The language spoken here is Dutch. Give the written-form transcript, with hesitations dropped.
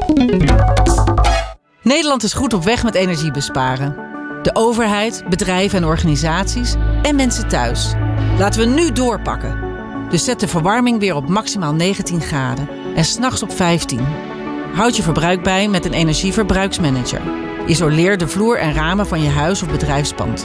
Nederland is goed op weg met energie besparen. De overheid, bedrijven en organisaties en mensen thuis. Laten we nu doorpakken. Dus zet de verwarming weer op maximaal 19 graden en 's nachts op 15. Houd je verbruik bij met een energieverbruiksmanager. Isoleer de vloer en ramen van je huis of bedrijfspand.